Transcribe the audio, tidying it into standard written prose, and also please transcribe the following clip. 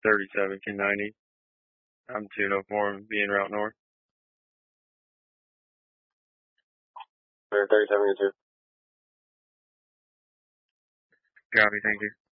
37, 1090. I'm 204, being route north. 37, 2. Copy, thank you.